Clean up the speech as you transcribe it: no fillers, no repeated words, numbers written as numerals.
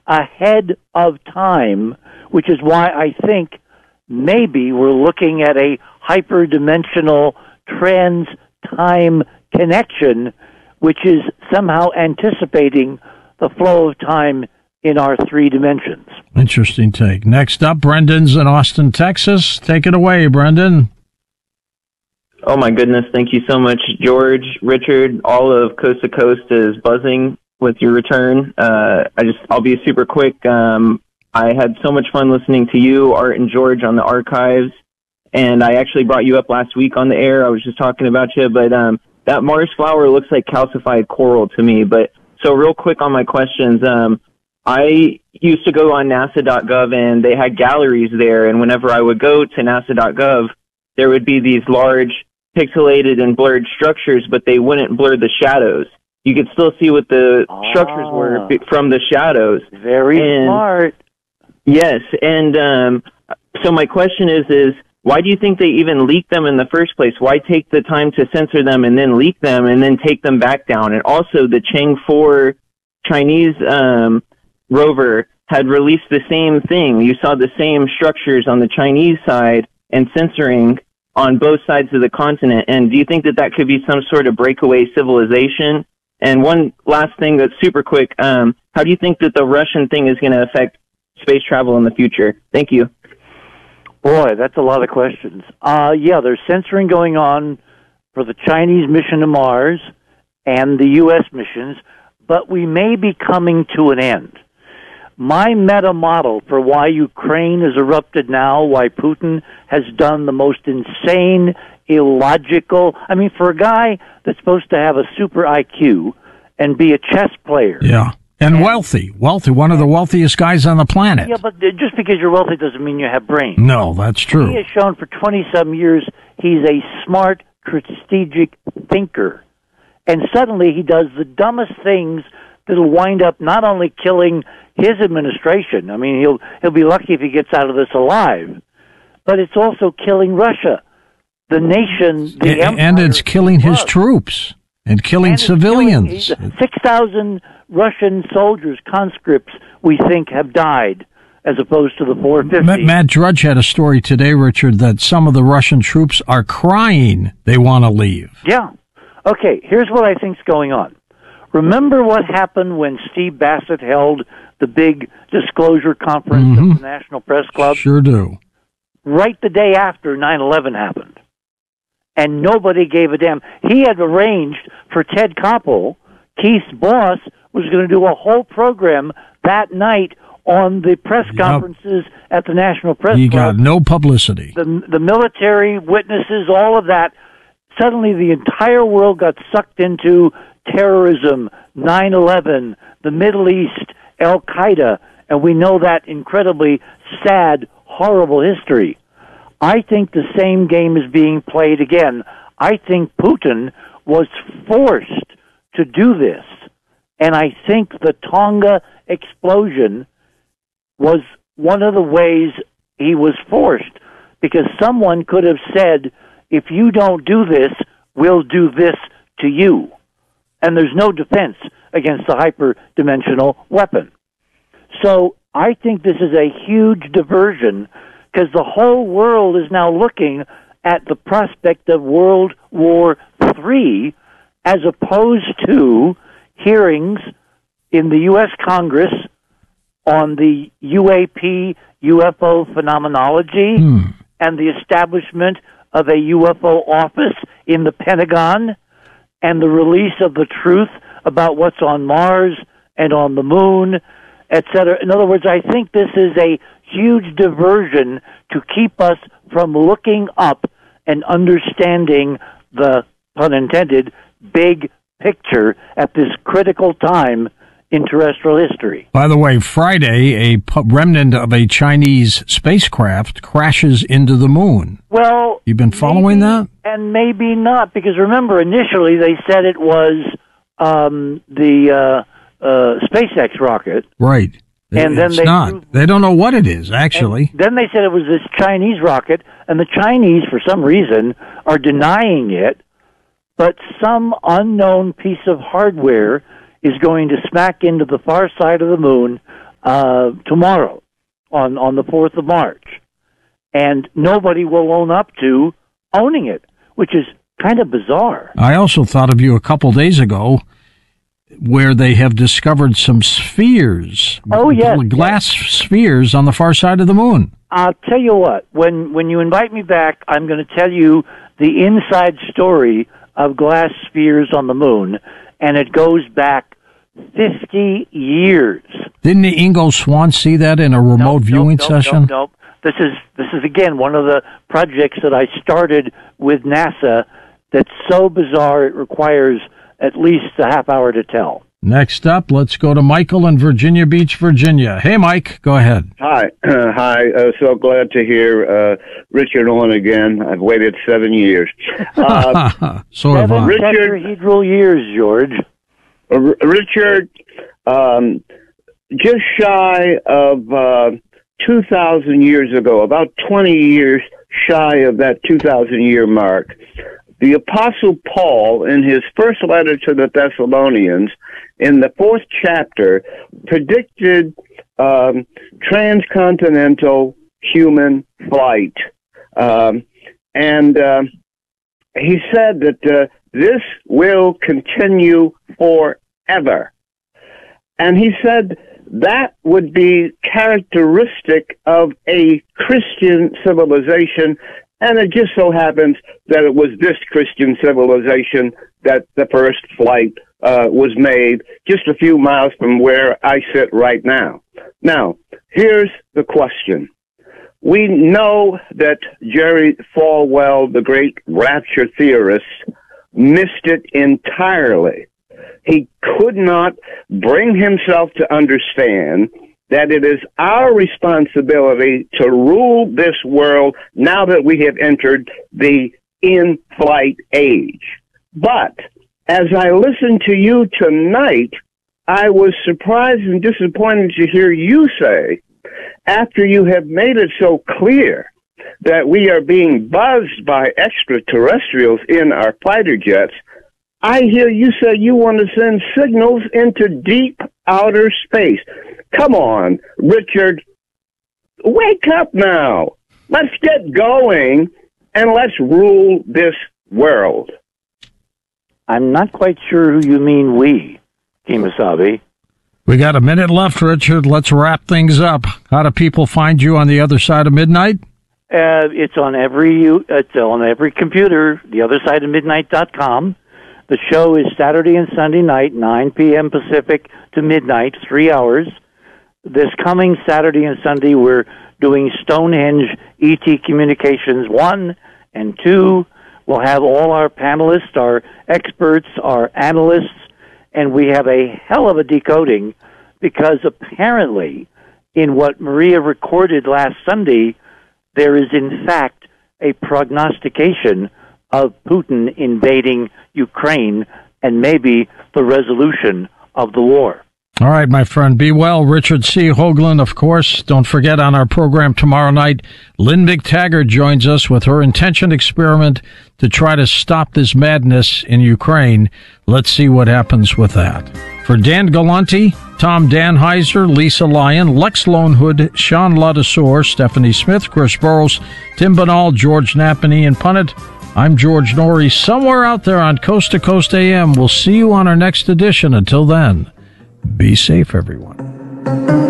ahead of time, which is why I think maybe we're looking at a hyperdimensional trans-time connection, which is somehow anticipating the flow of time in our three dimensions. Interesting take. Next up, Brendan's in Austin, Texas. Take it away, Brendan. Oh my goodness, thank you so much, George, Richard. All of Coast to Coast is buzzing with your return. I'll be super quick. I had so much fun listening to you, Art, and George on the archives, and I actually brought you up last week on the air. I was just talking about you, but that Mars flower looks like calcified coral to me. But so real quick on my questions, I used to go on NASA.gov, and they had galleries there, and whenever I would go to NASA.gov, there would be these large pixelated and blurred structures, but they wouldn't blur the shadows. You could still see what the structures were from the shadows. Very smart. Yes, and so my question is why do you think they even leaked them in the first place? Why take the time to censor them and then leak them and then take them back down? And also the Chang'e 4 Chinese rover had released the same thing. You saw the same structures on the Chinese side and censoring on both sides of the continent. And do you think that could be some sort of breakaway civilization? And one last thing that's super quick, how do you think that the Russian thing is going to affect space travel in the future? Thank you. Boy, that's a lot of questions. Yeah, there's censoring going on for the Chinese mission to Mars and the U.S. missions, but we may be coming to an end. My meta model for why Ukraine has erupted now, why Putin has done the most insane, illogical, for a guy that's supposed to have a super IQ and be a chess player. Yeah. And wealthy, one of the wealthiest guys on the planet. Yeah, but just because you're wealthy doesn't mean you have brains. No, that's true. He has shown for 20-some years he's a smart, strategic thinker. And suddenly he does the dumbest things that'll wind up not only killing his administration, he'll be lucky if he gets out of this alive, but it's also killing Russia, the nation, the empire. And it's killing his troops and killing civilians. 6,000 Russian soldiers, conscripts, we think, have died, as opposed to the 450. Matt Drudge had a story today, Richard, that some of the Russian troops are crying they want to leave. Yeah. Okay, here's what I think's going on. Remember what happened when Steve Bassett held the big disclosure conference at the National Press Club? Sure do. Right the day after 9/11 happened. And nobody gave a damn. He had arranged for Ted Koppel, Keith's boss, was going to do a whole program that night on the press conferences at the National Press Club. He got no publicity. The military witnesses, all of that. Suddenly the entire world got sucked into terrorism, 9/11, the Middle East, Al-Qaeda, and we know that incredibly sad, horrible history. I think the same game is being played again. I think Putin was forced to do this, and I think the Tonga explosion was one of the ways he was forced, because someone could have said, if you don't do this, we'll do this to you. And there's no defense against the hyperdimensional weapon. So I think this is a huge diversion, because the whole world is now looking at the prospect of World War III as opposed to hearings in the U.S. Congress on the UAP, UFO phenomenology, and the establishment of a UFO office in the Pentagon, and the release of the truth about what's on Mars and on the moon, etc. In other words, I think this is a huge diversion to keep us from looking up and understanding the, pun intended, big picture at this critical time in terrestrial history. By the way, Friday, a remnant of a Chinese spacecraft crashes into the moon. Well, you've been following that? And maybe not, because remember, initially they said it was the SpaceX rocket. Right. And then it's not. They don't know what it is, actually. Then they said it was this Chinese rocket, and the Chinese, for some reason, are denying it, but some unknown piece of hardware is going to smack into the far side of the moon tomorrow on the 4th of March. And nobody will own up to owning it, which is kind of bizarre. I also thought of you a couple days ago where they have discovered some spheres. Oh, yes. Glass spheres on the far side of the moon. I'll tell you what, when you invite me back, I'm going to tell you the inside story of glass spheres on the moon, and it goes back 50 years. Didn't Ingo Swann see that in a remote viewing session? Nope. This is again one of the projects that I started with NASA that's so bizarre it requires at least a half hour to tell. Next up, let's go to Michael in Virginia Beach, Virginia. Hey, Mike, go ahead. Hi. Hi. So glad to hear Richard on again. I've waited 7 years. So have I. 7 tetrahedral years, George. Richard, just shy of 2,000 years ago, about 20 years shy of that 2,000-year mark, the Apostle Paul, in his first letter to the Thessalonians, in the 4th chapter, predicted transcontinental human flight. And he said that this will continue forever. And he said that would be characteristic of a Christian civilization, and it just so happens that it was this Christian civilization that the first flight was made just a few miles from where I sit right now. Now, here's the question. We know that Jerry Falwell, the great rapture theorist, missed it entirely. He could not bring himself to understand that it is our responsibility to rule this world now that we have entered the in-flight age. But as I listened to you tonight, I was surprised and disappointed to hear you say, after you have made it so clear that we are being buzzed by extraterrestrials in our fighter jets, I hear you say you want to send signals into deep outer space. Come on, Richard, wake up now. Let's get going and let's rule this world. I'm not quite sure who you mean we, Kemosabe. We got a minute left, Richard. Let's wrap things up. How do people find you on the other side of midnight? It's on every computer, theothersideofmidnight.com. The show is Saturday and Sunday night, 9 p.m. Pacific to midnight, 3 hours. This coming Saturday and Sunday, we're doing Stonehenge ET Communications 1 and 2. We'll have all our panelists, our experts, our analysts, and we have a hell of a decoding because apparently in what Maria recorded last Sunday, there is in fact a prognostication of Putin invading Ukraine and maybe the resolution of the war. All right, my friend. Be well. Richard C. Hoagland, of course. Don't forget, on our program tomorrow night, Lynn McTaggart joins us with her intention experiment to try to stop this madness in Ukraine. Let's see what happens with that. For Dan Galanti, Tom Danheiser, Lisa Lyon, Lex Lonehood, Sean Ladouceur, Stephanie Smith, Chris Burrows, Tim Banal, George Knapp, and Ian Punnett, I'm George Norrie, somewhere out there on Coast to Coast AM. We'll see you on our next edition. Until then, be safe, everyone.